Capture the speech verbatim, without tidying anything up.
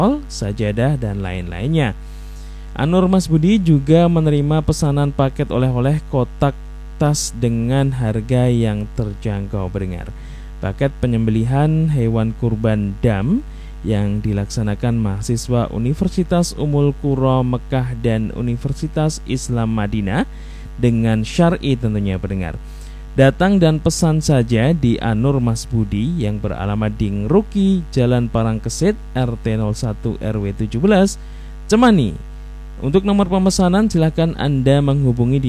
sajadah, dan lain-lainnya. Anur Mas Budi juga menerima pesanan paket oleh-oleh kotak tas dengan harga yang terjangkau pendengar. Paket penyembelihan hewan kurban dam yang dilaksanakan mahasiswa Universitas Ummul Qura Mekah dan Universitas Islam Madinah dengan syar'i tentunya pendengar. Datang dan pesan saja di Anur Mas Budi yang beralamat di Ngruki, Jalan Parangkesit, R T nol satu R W tujuh belas, Cemani. Untuk nomor pemesanan silakan Anda menghubungi di